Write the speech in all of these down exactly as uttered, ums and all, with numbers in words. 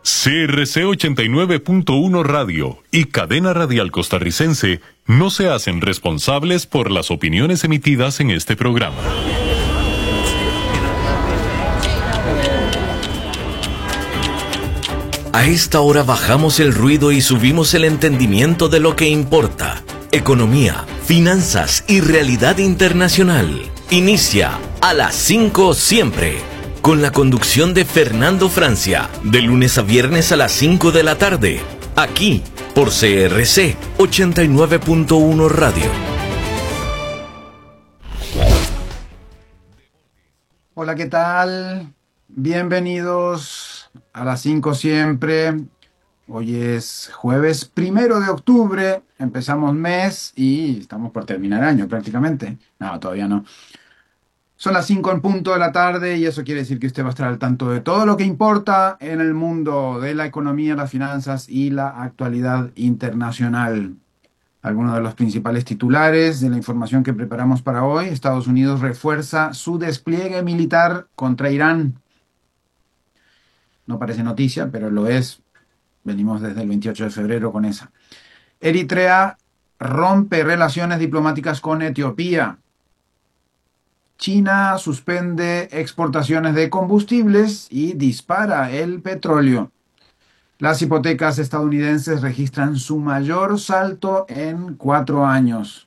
C R C ochenta y nueve punto uno Radio y Cadena Radial Costarricense no se hacen responsables por las opiniones emitidas en este programa. A esta hora bajamos el ruido y subimos el entendimiento de lo que importa. Economía, finanzas y realidad internacional. Inicia a las cinco siempre. Con la conducción de Fernando Francia, de lunes a viernes a las cinco de la tarde, aquí por C R C ochenta y nueve punto uno Radio. Hola, ¿qué tal? Bienvenidos a las cinco siempre. Hoy es jueves primero de octubre, empezamos mes y estamos por terminar año prácticamente. No, todavía no. Son las cinco en punto de la tarde y eso quiere decir que usted va a estar al tanto de todo lo que importa en el mundo de la economía, las finanzas y la actualidad internacional. Algunos de los principales titulares de la información que preparamos para hoy: Estados Unidos refuerza su despliegue militar contra Irán. No parece noticia, pero lo es. Venimos desde el veintiocho de febrero con esa. Eritrea rompe relaciones diplomáticas con Etiopía. China suspende exportaciones de combustibles y dispara el petróleo. Las hipotecas estadounidenses registran su mayor salto en cuatro años.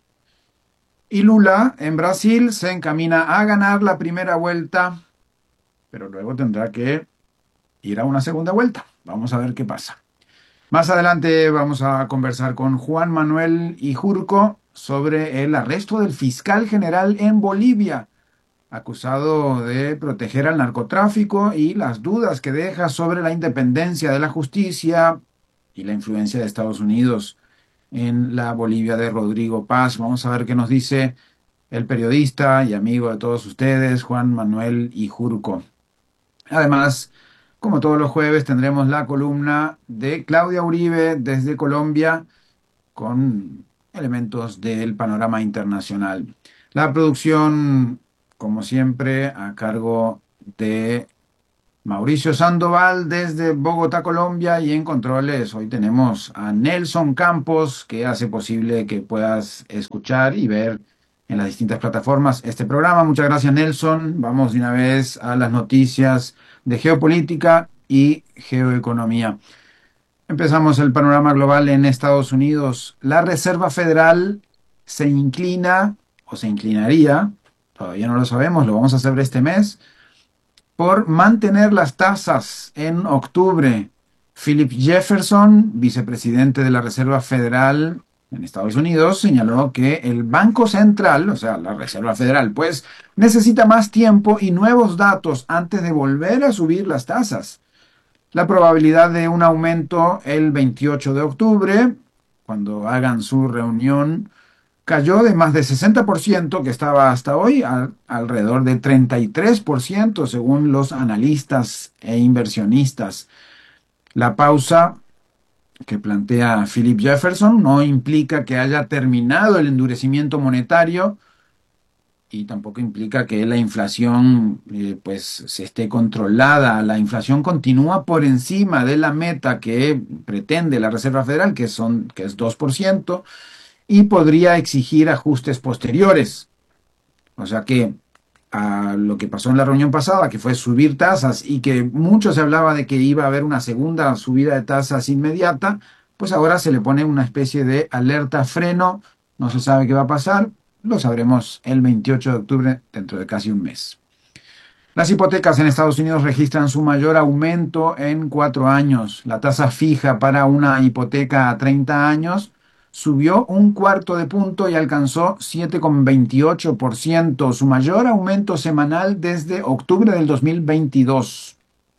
Y Lula, en Brasil, se encamina a ganar la primera vuelta, pero luego tendrá que ir a una segunda vuelta. Vamos a ver qué pasa. Más adelante vamos a conversar con Juan Manuel Ijurco sobre el arresto del fiscal general en Bolivia, acusado de proteger al narcotráfico, y las dudas que deja sobre la independencia de la justicia y la influencia de Estados Unidos en la Bolivia de Rodrigo Paz. Vamos a ver qué nos dice el periodista y amigo de todos ustedes, Juan Manuel Ijurco. Además, como todos los jueves, tendremos la columna de Claudia Uribe desde Colombia con elementos del panorama internacional. La producción, como siempre, a cargo de Mauricio Sandoval desde Bogotá, Colombia, y en controles hoy tenemos a Nelson Campos, que hace posible que puedas escuchar y ver en las distintas plataformas este programa. Muchas gracias, Nelson. Vamos de una vez a las noticias de geopolítica y geoeconomía. Empezamos el panorama global en Estados Unidos. La Reserva Federal se inclina, o se inclinaría, todavía no lo sabemos, lo vamos a hacer este mes, por mantener las tasas en octubre. Philip Jefferson, vicepresidente de la Reserva Federal en Estados Unidos, señaló que el Banco Central, o sea, la Reserva Federal, pues, necesita más tiempo y nuevos datos antes de volver a subir las tasas. La probabilidad de un aumento el veintiocho de octubre, cuando hagan su reunión, cayó de más de sesenta por ciento, que estaba hasta hoy, a alrededor de treinta y tres por ciento, según los analistas e inversionistas. La pausa que plantea Philip Jefferson no implica que haya terminado el endurecimiento monetario y tampoco implica que la inflación eh, pues se esté controlada. La inflación continúa por encima de la meta que pretende la Reserva Federal, que son que es dos por ciento, y podría exigir ajustes posteriores. O sea que a lo que pasó en la reunión pasada, que fue subir tasas y que mucho se hablaba de que iba a haber una segunda subida de tasas inmediata, pues ahora se le pone una especie de alerta freno. No se sabe qué va a pasar, lo sabremos el veintiocho de octubre, dentro de casi un mes. Las hipotecas en Estados Unidos registran su mayor aumento en cuatro años. La tasa fija para una hipoteca a treinta años subió un cuarto de punto y alcanzó siete coma veintiocho por ciento, su mayor aumento semanal desde octubre del dos mil veintidós.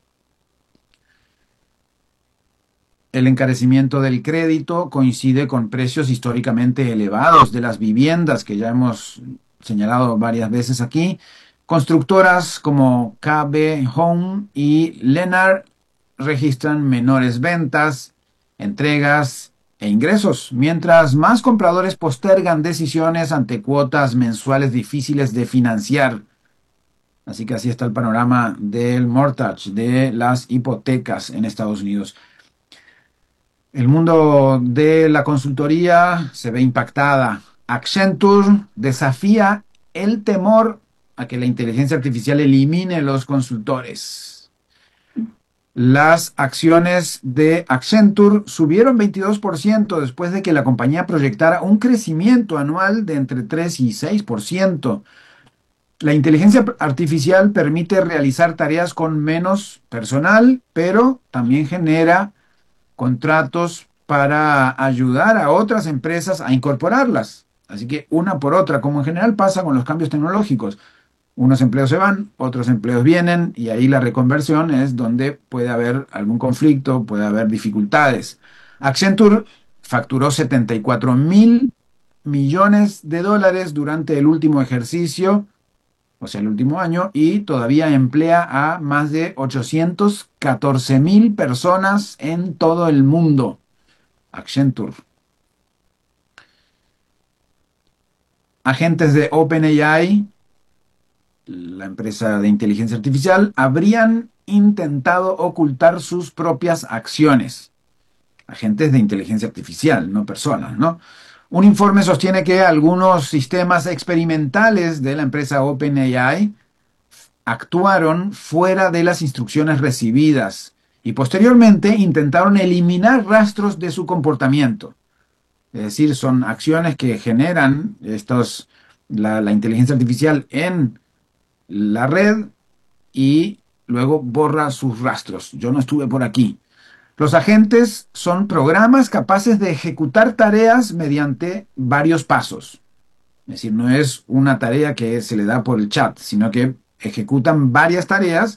El encarecimiento del crédito coincide con precios históricamente elevados de las viviendas, que ya hemos señalado varias veces aquí. Constructoras como K B Home y Lennar registran menores ventas, entregas e ingresos, mientras más compradores postergan decisiones ante cuotas mensuales difíciles de financiar. Así que así está el panorama del mortgage, de las hipotecas en Estados Unidos. El mundo de la consultoría se ve impactada. Accenture desafía el temor a que la inteligencia artificial elimine los consultores. Las acciones de Accenture subieron veintidós por ciento después de que la compañía proyectara un crecimiento anual de entre tres y seis por ciento. La inteligencia artificial permite realizar tareas con menos personal, pero también genera contratos para ayudar a otras empresas a incorporarlas. Así que una por otra, como en general pasa con los cambios tecnológicos. Unos empleos se van, otros empleos vienen, y ahí la reconversión es donde puede haber algún conflicto, puede haber dificultades. Accenture facturó setenta y cuatro mil millones de dólares durante el último ejercicio, o sea, el último año, y todavía emplea a más de ochocientos catorce mil personas en todo el mundo. Accenture. Agentes de OpenAI, la empresa de inteligencia artificial, habrían intentado ocultar sus propias acciones. Agentes de inteligencia artificial, no personas, ¿no? Un informe sostiene que algunos sistemas experimentales de la empresa OpenAI actuaron fuera de las instrucciones recibidas y posteriormente intentaron eliminar rastros de su comportamiento. Es decir, son acciones que generan estos, la, la inteligencia artificial en la red y luego borra sus rastros. Yo no estuve por aquí. Los agentes son programas capaces de ejecutar tareas mediante varios pasos. Es decir, no es una tarea que se le da por el chat, sino que ejecutan varias tareas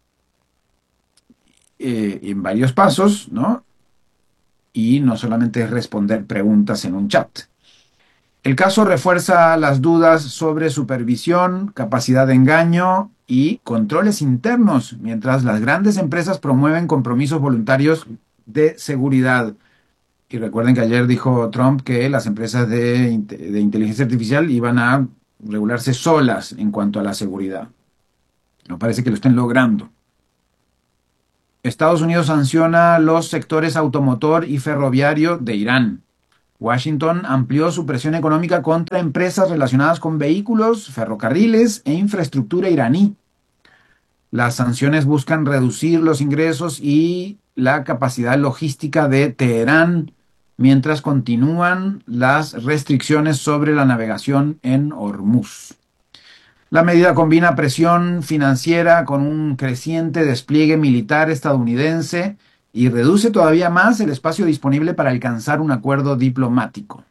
eh, en varios pasos, ¿no? Y no solamente es responder preguntas en un chat. El caso refuerza las dudas sobre supervisión, capacidad de engaño y controles internos, mientras las grandes empresas promueven compromisos voluntarios de seguridad. Y recuerden que ayer dijo Trump que las empresas de, de inteligencia artificial iban a regularse solas en cuanto a la seguridad. No parece que lo estén logrando. Estados Unidos sanciona los sectores automotor y ferroviario de Irán. Washington amplió su presión económica contra empresas relacionadas con vehículos, ferrocarriles e infraestructura iraní. Las sanciones buscan reducir los ingresos y la capacidad logística de Teherán, mientras continúan las restricciones sobre la navegación en Hormuz. La medida combina presión financiera con un creciente despliegue militar estadounidense y reduce todavía más el espacio disponible para alcanzar un acuerdo diplomático.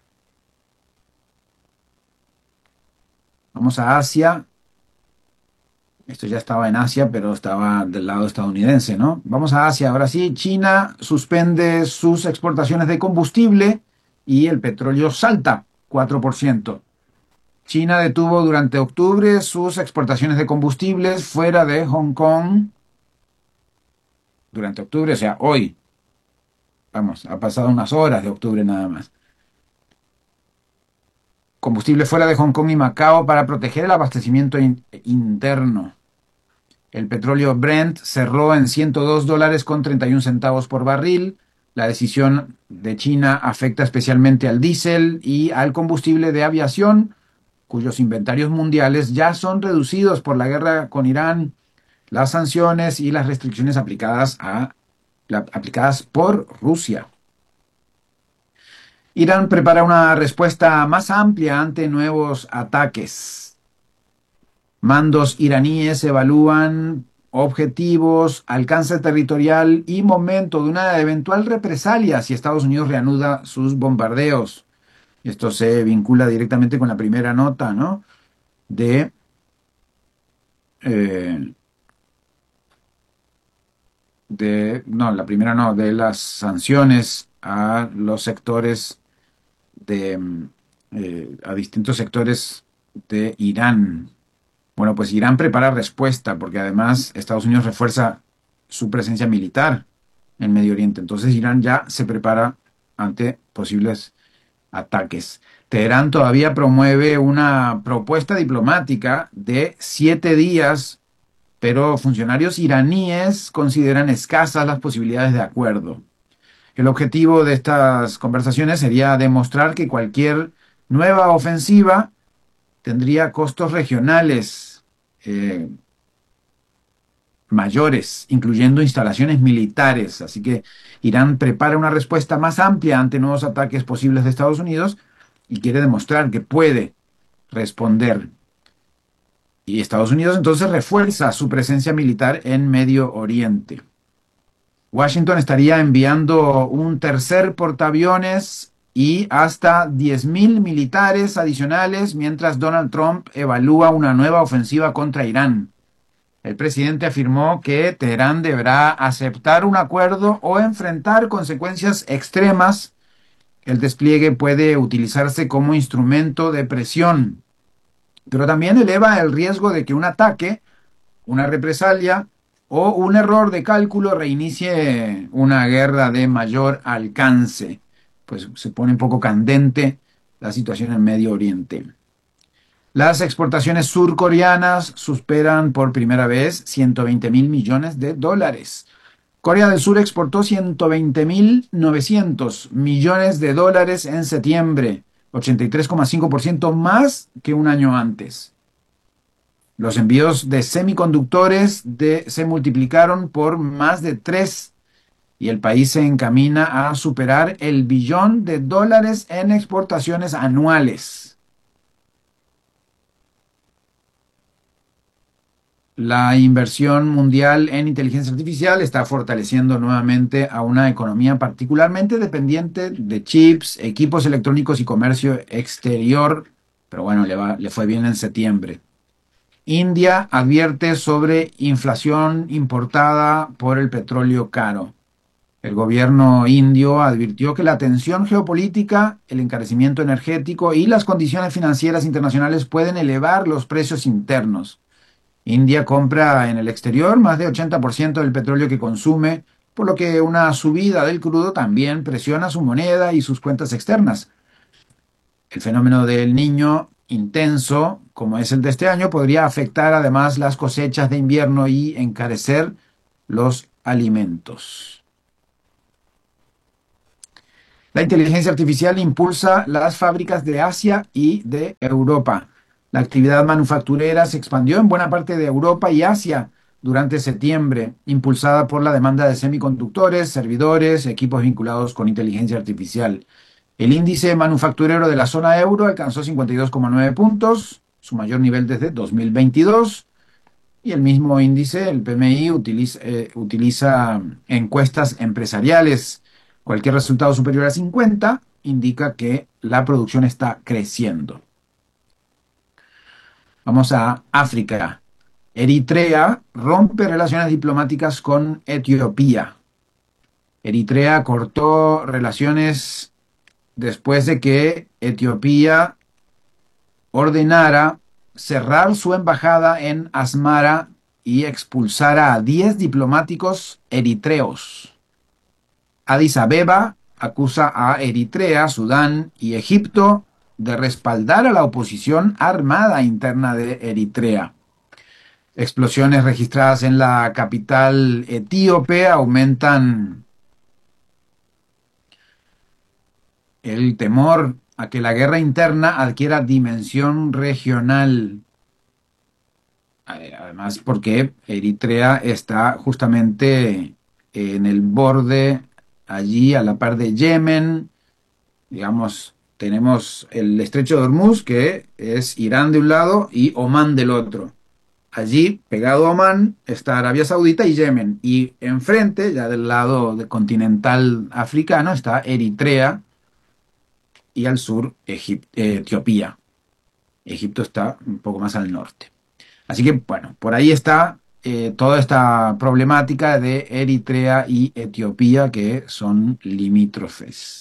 Vamos a Asia. Esto ya estaba en Asia, pero estaba del lado estadounidense, ¿no? Vamos a Asia. Ahora sí, China suspende sus exportaciones de combustible y el petróleo salta cuatro por ciento. China detuvo durante octubre sus exportaciones de combustibles fuera de Hong Kong. Durante octubre, o sea, hoy. Vamos, ha pasado unas horas de octubre nada más. Combustible fuera de Hong Kong y Macao para proteger el abastecimiento in interno. El petróleo Brent cerró en ciento dos dólares con treinta y un centavos por barril. La decisión de China afecta especialmente al diésel y al combustible de aviación, cuyos inventarios mundiales ya son reducidos por la guerra con Irán, las sanciones y las restricciones aplicadas, a, la, aplicadas por Rusia. Irán prepara una respuesta más amplia ante nuevos ataques. Mandos iraníes evalúan objetivos, alcance territorial y momento de una eventual represalia si Estados Unidos reanuda sus bombardeos. Esto se vincula directamente con la primera nota, ¿no? De eh, de no, la primera no, de las sanciones a los sectores de eh, a distintos sectores de Irán. Bueno, pues Irán prepara respuesta porque además Estados Unidos refuerza su presencia militar en Medio Oriente. Entonces Irán ya se prepara ante posibles ataques. Teherán todavía promueve una propuesta diplomática de siete días pero funcionarios iraníes consideran escasas las posibilidades de acuerdo. El objetivo de estas conversaciones sería demostrar que cualquier nueva ofensiva tendría costos regionales eh, mayores, incluyendo instalaciones militares. Así que Irán prepara una respuesta más amplia ante nuevos ataques posibles de Estados Unidos y quiere demostrar que puede responder. Y Estados Unidos entonces refuerza su presencia militar en Medio Oriente. Washington estaría enviando un tercer portaaviones y hasta diez mil militares adicionales mientras Donald Trump evalúa una nueva ofensiva contra Irán. El presidente afirmó que Teherán deberá aceptar un acuerdo o enfrentar consecuencias extremas. El despliegue puede utilizarse como instrumento de presión, pero también eleva el riesgo de que un ataque, una represalia o un error de cálculo reinicie una guerra de mayor alcance. Pues se pone un poco candente la situación en Medio Oriente. Las exportaciones surcoreanas superan por primera vez ciento veinte mil millones de dólares. Corea del Sur exportó ciento veinte mil novecientos millones de dólares en septiembre, ochenta y tres coma cinco por ciento más que un año antes. Los envíos de semiconductores de, se multiplicaron por más de tres y el país se encamina a superar el billón de dólares en exportaciones anuales. La inversión mundial en inteligencia artificial está fortaleciendo nuevamente a una economía particularmente dependiente de chips, equipos electrónicos y comercio exterior, pero bueno, le, va, le fue bien en septiembre. India advierte sobre inflación importada por el petróleo caro. El gobierno indio advirtió que la tensión geopolítica, el encarecimiento energético y las condiciones financieras internacionales pueden elevar los precios internos. India compra en el exterior más de ochenta por ciento del petróleo que consume, por lo que una subida del crudo también presiona su moneda y sus cuentas externas. El fenómeno del Niño intenso, como es el de este año, podría afectar además las cosechas de invierno y encarecer los alimentos. La inteligencia artificial impulsa las fábricas de Asia y de Europa. La actividad manufacturera se expandió en buena parte de Europa y Asia durante septiembre, impulsada por la demanda de semiconductores, servidores, equipos vinculados con inteligencia artificial. El índice manufacturero de la zona euro alcanzó cincuenta y dos coma nueve puntos, su mayor nivel desde dos mil veintidós, y el mismo índice, el P M I, utiliza, eh, utiliza encuestas empresariales. Cualquier resultado superior a cincuenta indica que la producción está creciendo. Vamos a África. Eritrea rompe relaciones diplomáticas con Etiopía. Eritrea cortó relaciones después de que Etiopía ordenara cerrar su embajada en Asmara y expulsara a diez diplomáticos eritreos. Addis Abeba acusa a Eritrea, Sudán y Egipto de respaldar a la oposición armada interna de Eritrea. Explosiones registradas en la capital etíope aumentan el temor a que la guerra interna adquiera dimensión regional. Además, porque Eritrea está justamente en el borde, allí a la par de Yemen, digamos. Tenemos el estrecho de Hormuz, que es Irán de un lado y Omán del otro. Allí, pegado a Omán, está Arabia Saudita y Yemen. Y enfrente, ya del lado continental africano, está Eritrea y al sur Egip- eh, Etiopía. Egipto está un poco más al norte. Así que, bueno, por ahí está eh, toda esta problemática de Eritrea y Etiopía, que son limítrofes.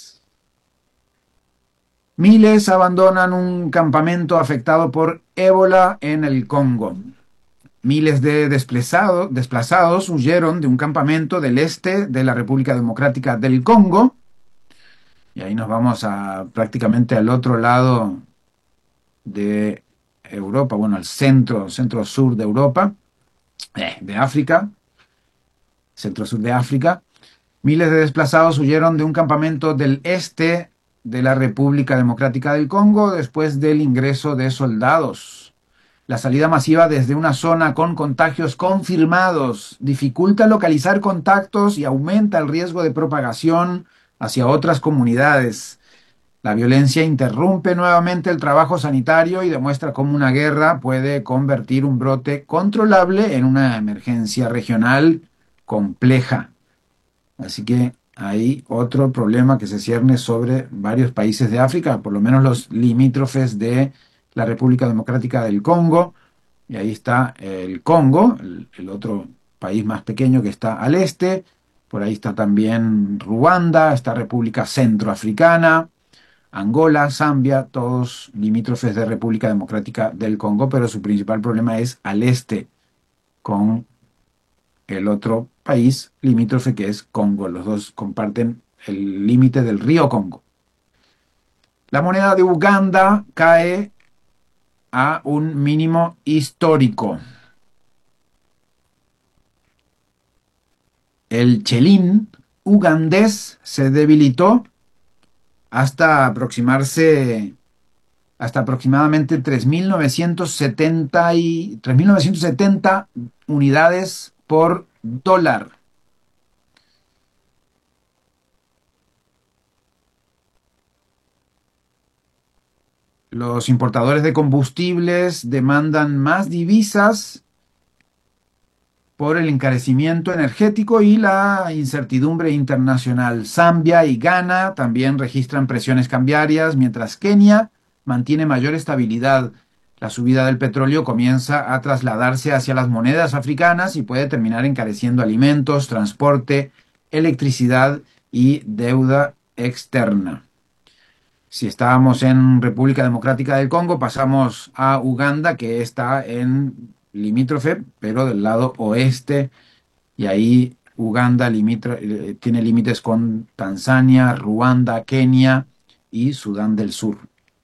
Miles abandonan un campamento afectado por ébola en el Congo. Miles de desplazado, desplazados huyeron de un campamento del este de la República Democrática del Congo. Y ahí nos vamos a prácticamente al otro lado de Europa, bueno, al centro, centro-sur de Europa. eh, de África, centro-sur de África. Miles de desplazados huyeron de un campamento del este de la República Democrática del Congo después del ingreso de soldados. La salida masiva desde una zona con contagios confirmados dificulta localizar contactos y aumenta el riesgo de propagación hacia otras comunidades. La violencia interrumpe nuevamente el trabajo sanitario y demuestra cómo una guerra puede convertir un brote controlable en una emergencia regional compleja. Así que hay otro problema que se cierne sobre varios países de África, por lo menos los limítrofes de la República Democrática del Congo. Y ahí está el Congo, el, el otro país más pequeño que está al este. Por ahí está también Ruanda, está República Centroafricana, Angola, Zambia, todos limítrofes de República Democrática del Congo, pero su principal problema es al este, con el otro país limítrofe que es Congo. Los dos comparten el límite del río Congo. La moneda de Uganda cae a un mínimo histórico. El chelín ugandés se debilitó hasta aproximarse hasta aproximadamente tres mil novecientos setenta y tres mil novecientos setenta unidades por dólar. Los importadores de combustibles demandan más divisas por el encarecimiento energético y la incertidumbre internacional. Zambia y Ghana también registran presiones cambiarias, mientras Kenia mantiene mayor estabilidad. La subida del petróleo comienza a trasladarse hacia las monedas africanas y puede terminar encareciendo alimentos, transporte, electricidad y deuda externa. Si estábamos en República Democrática del Congo, pasamos a Uganda, que está en limítrofe, pero del lado oeste, y ahí Uganda limítro, eh, tiene límites con Tanzania, Ruanda, Kenia y Sudán del Sur.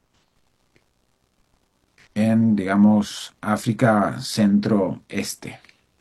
En, digamos, África centro-este.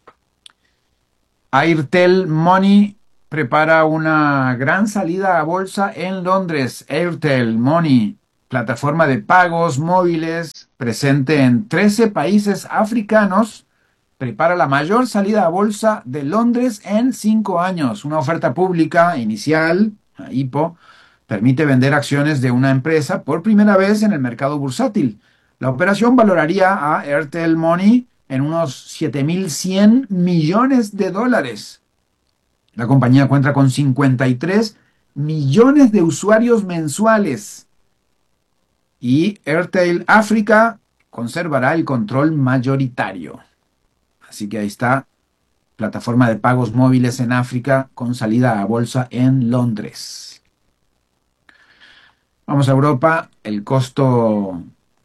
Airtel Money prepara una gran salida a bolsa en Londres. Airtel Money, plataforma de pagos móviles presente en trece países africanos, prepara la mayor salida a bolsa de Londres en cinco años. Una oferta pública inicial, I P O, permite vender acciones de una empresa por primera vez en el mercado bursátil. La operación valoraría a Airtel Money en unos siete mil cien millones de dólares. La compañía cuenta con cincuenta y tres millones de usuarios mensuales y Airtel África conservará el control mayoritario. Así que ahí está, plataforma de pagos móviles en África con salida a bolsa en Londres. Vamos a Europa, el costo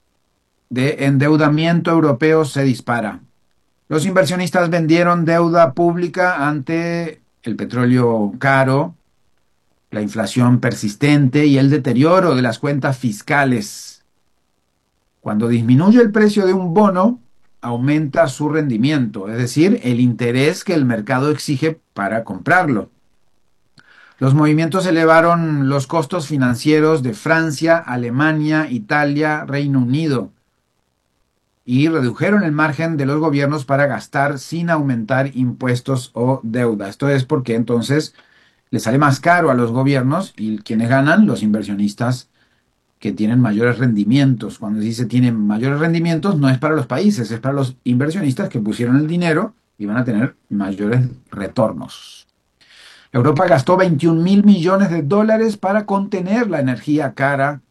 de endeudamiento europeo se dispara. Los inversionistas vendieron deuda pública ante el petróleo caro, la inflación persistente y el deterioro de las cuentas fiscales. Cuando disminuye el precio de un bono, aumenta su rendimiento, es decir, el interés que el mercado exige para comprarlo. Los movimientos elevaron los costos financieros de Francia, Alemania, Italia, Reino Unido y redujeron el margen de los gobiernos para gastar sin aumentar impuestos o deuda. Esto es porque entonces les sale más caro a los gobiernos y quienes ganan, los inversionistas que tienen mayores rendimientos. Cuando se dice tienen mayores rendimientos, no es para los países, es para los inversionistas que pusieron el dinero y van a tener mayores retornos. Europa gastó veintiún mil millones de dólares para contener la energía cara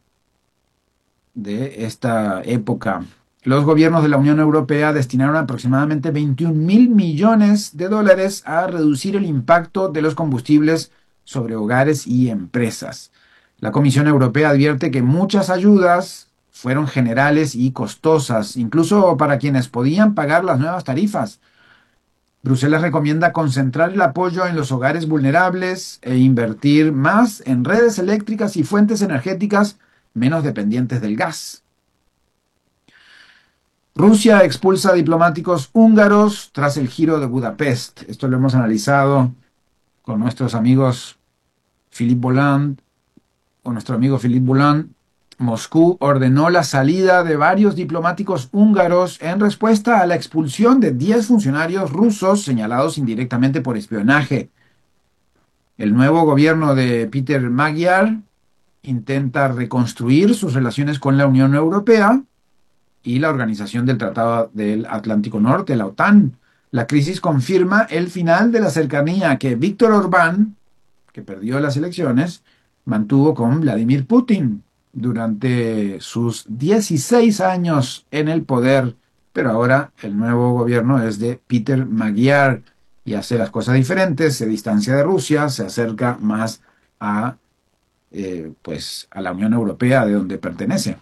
de esta época. Los gobiernos de la Unión Europea destinaron aproximadamente veintiún mil millones de dólares a reducir el impacto de los combustibles sobre hogares y empresas. La Comisión Europea advierte que muchas ayudas fueron generales y costosas, incluso para quienes podían pagar las nuevas tarifas. Bruselas recomienda concentrar el apoyo en los hogares vulnerables e invertir más en redes eléctricas y fuentes energéticas menos dependientes del gas. Rusia expulsa diplomáticos húngaros tras el giro de Budapest. Esto lo hemos analizado con nuestros amigos Philippe Boland, con nuestro amigo Philippe Boland. Moscú ordenó la salida de varios diplomáticos húngaros en respuesta a la expulsión de diez funcionarios rusos señalados indirectamente por espionaje. El nuevo gobierno de Peter Magyar intenta reconstruir sus relaciones con la Unión Europea y la Organización del Tratado del Atlántico Norte, la OTAN. La crisis confirma el final de la cercanía que Víctor Orbán, que perdió las elecciones, mantuvo con Vladimir Putin durante sus dieciséis años en el poder, pero ahora el nuevo gobierno es de Peter Magyar y hace las cosas diferentes, se distancia de Rusia, se acerca más a, eh, pues, a la Unión Europea, de donde pertenece.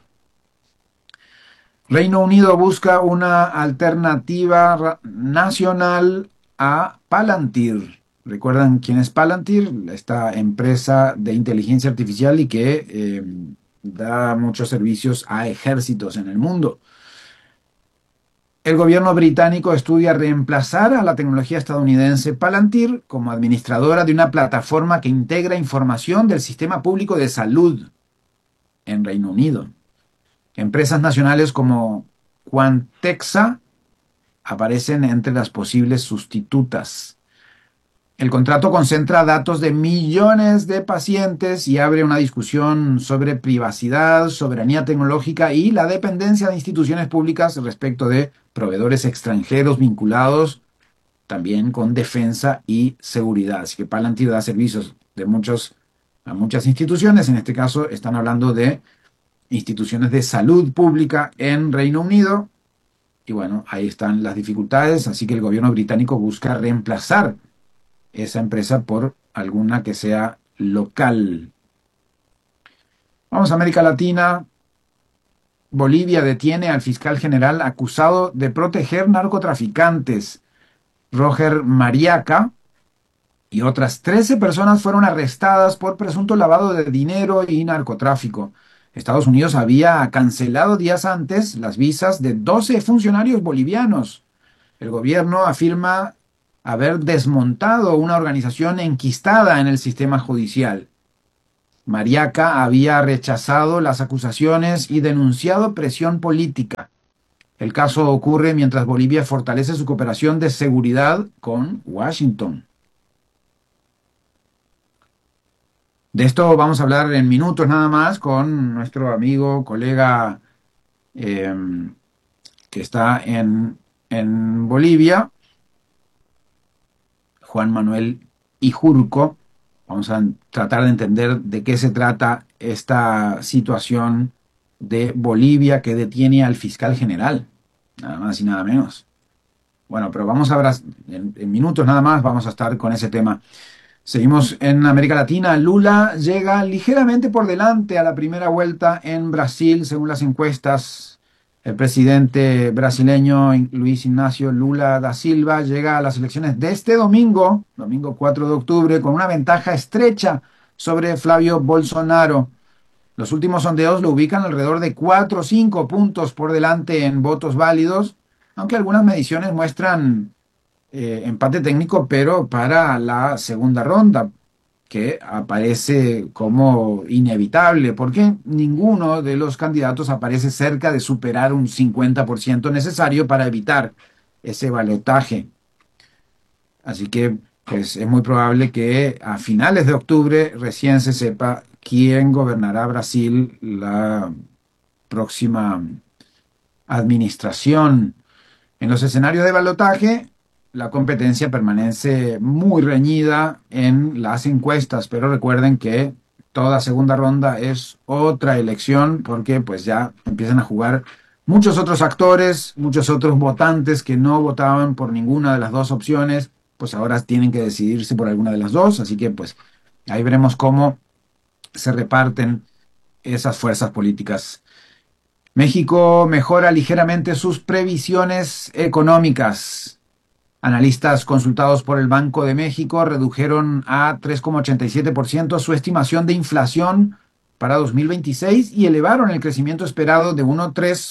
Reino Unido busca una alternativa nacional a Palantir. ¿Recuerdan quién es Palantir? Esta empresa de inteligencia artificial y que eh, da muchos servicios a ejércitos en el mundo. El gobierno británico estudia reemplazar a la tecnología estadounidense Palantir como administradora de una plataforma que integra información del sistema público de salud en Reino Unido. Empresas nacionales como Quantexa aparecen entre las posibles sustitutas. El contrato concentra datos de millones de pacientes y abre una discusión sobre privacidad, soberanía tecnológica y la dependencia de instituciones públicas respecto de proveedores extranjeros vinculados también con defensa y seguridad. Así que Palantir da servicios de muchos, a muchas instituciones. En este caso están hablando de instituciones de salud pública en Reino Unido. Y bueno, ahí están las dificultades. Así que el gobierno británico busca reemplazar esa empresa por alguna que sea local. Vamos a América Latina. Bolivia detiene al fiscal general acusado de proteger narcotraficantes. Roger Mariaca y otras trece personas fueron arrestadas por presunto lavado de dinero y narcotráfico. Estados Unidos había cancelado días antes las visas de doce funcionarios bolivianos. El gobierno afirma haber desmontado una organización enquistada en el sistema judicial. Mariaca había rechazado las acusaciones y denunciado presión política. El caso ocurre mientras Bolivia fortalece su cooperación de seguridad con Washington. De esto vamos a hablar en minutos nada más con nuestro amigo, colega eh, que está en, en Bolivia, Juan Manuel Ijurco. Vamos a tratar de entender de qué se trata esta situación de Bolivia que detiene al fiscal general, nada más y nada menos. Bueno, pero vamos a ver, en, en minutos nada más vamos a estar con ese tema. Seguimos en América Latina. Lula llega ligeramente por delante a la primera vuelta en Brasil, según las encuestas. El presidente brasileño Luis Ignacio Lula da Silva llega a las elecciones de este domingo, domingo cuatro de octubre, con una ventaja estrecha sobre Flavio Bolsonaro. Los últimos sondeos lo ubican alrededor de cuatro o cinco puntos por delante en votos válidos, aunque algunas mediciones muestran eh, empate técnico, pero para la segunda ronda, que aparece como inevitable, porque ninguno de los candidatos aparece cerca de superar un cincuenta por ciento necesario para evitar ese balotaje. Así que pues, es muy probable que a finales de octubre recién se sepa quién gobernará Brasil la próxima administración. En los escenarios de balotaje, la competencia permanece muy reñida en las encuestas, pero recuerden que toda segunda ronda es otra elección porque pues ya empiezan a jugar muchos otros actores, muchos otros votantes que no votaban por ninguna de las dos opciones, pues ahora tienen que decidirse por alguna de las dos, así que pues ahí veremos cómo se reparten esas fuerzas políticas. México mejora ligeramente sus previsiones económicas. Analistas consultados por el Banco de México redujeron a tres coma ochenta y siete por ciento su estimación de inflación para dos mil veintiséis y elevaron el crecimiento esperado de uno coma tres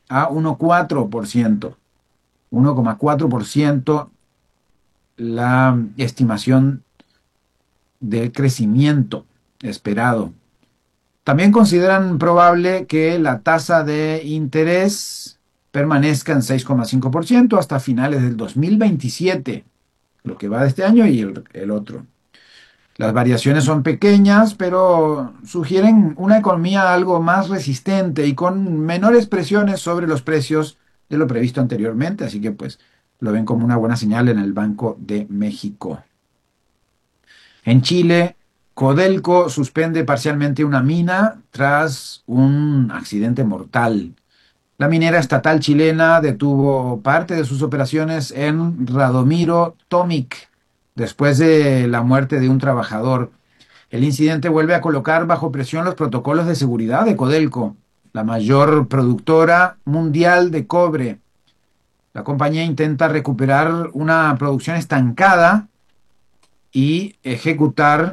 a uno coma cuatro por ciento. uno coma cuatro por ciento la estimación del crecimiento esperado. También consideran probable que la tasa de interés permanezca en seis coma cinco por ciento hasta finales del dos mil veintisiete, lo que va de este año y el, el otro. Las variaciones son pequeñas, pero sugieren una economía algo más resistente y con menores presiones sobre los precios de lo previsto anteriormente, así que pues lo ven como una buena señal en el Banco de México. En Chile, Codelco suspende parcialmente una mina tras un accidente mortal. La minera estatal chilena detuvo parte de sus operaciones en Radomiro Tomic después de la muerte de un trabajador. El incidente vuelve a colocar bajo presión los protocolos de seguridad de Codelco, la mayor productora mundial de cobre. La compañía intenta recuperar una producción estancada y ejecutar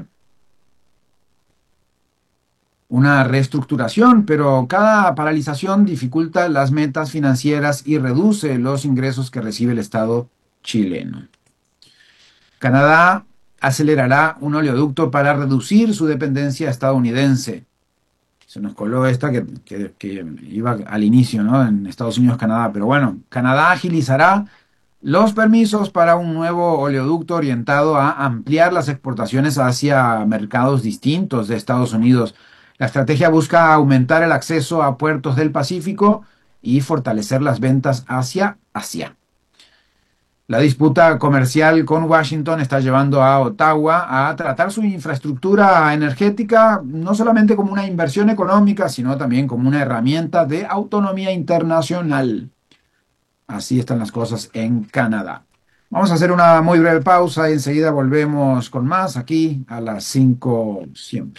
una reestructuración, pero cada paralización dificulta las metas financieras y reduce los ingresos que recibe el Estado chileno. Canadá acelerará un oleoducto para reducir su dependencia estadounidense. Se nos coló esta que, que, que iba al inicio, ¿no? En Estados Unidos, Canadá. Pero bueno, Canadá agilizará los permisos para un nuevo oleoducto orientado a ampliar las exportaciones hacia mercados distintos de Estados Unidos. La estrategia busca aumentar el acceso a puertos del Pacífico y fortalecer las ventas hacia Asia. La disputa comercial con Washington está llevando a Ottawa a tratar su infraestructura energética no solamente como una inversión económica, sino también como una herramienta de autonomía internacional. Así están las cosas en Canadá. Vamos a hacer una muy breve pausa y enseguida volvemos con más aquí a las cinco siempre.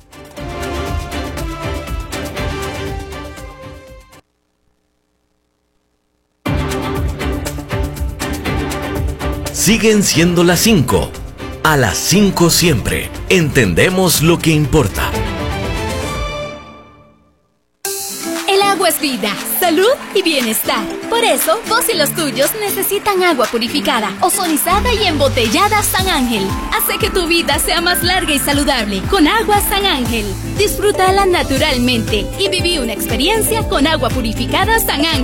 Siguen siendo las cinco. A las cinco siempre. Entendemos lo que importa. El agua es vida, salud y bienestar. Por eso, vos y los tuyos necesitan agua purificada, ozonizada y embotellada San Ángel. Hace que tu vida sea más larga y saludable con agua San Ángel. Disfrútala naturalmente y viví una experiencia con agua purificada San Ángel.